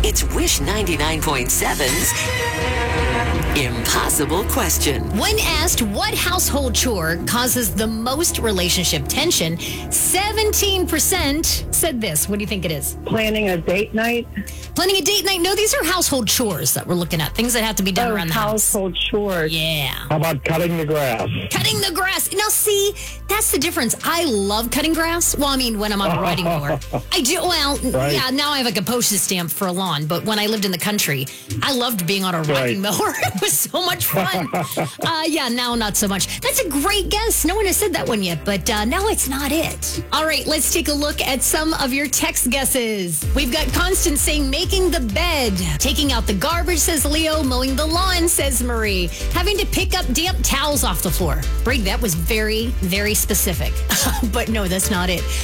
It's Wish 99.7's Impossible Question. When asked what household chore causes the most relationship tension, 17% said this. What do you think it is? Planning a date night. Planning a date night? No, these are household chores that we're looking at. Things that have to be done around the house. Household chores. Yeah. How about cutting the grass? Cutting the grass. Now, see, that's the difference. I love cutting grass. Well, I mean, when I'm on a riding mower. I do. Well, Right. yeah, now I have like a postage stamp for a lawn. But when I lived in the country, I loved being on a riding mower. It was so much fun. Yeah, now not so much. That's a great guess. No one has said that one yet, but no, it's not it. All right, let's take a look at some of your text guesses. We've got Constance saying making the bed. Taking out the garbage, says Leo. Mowing the lawn, says Marie. Having to pick up damp towels off the floor. Brig, that was very, very specific. But no, that's not it.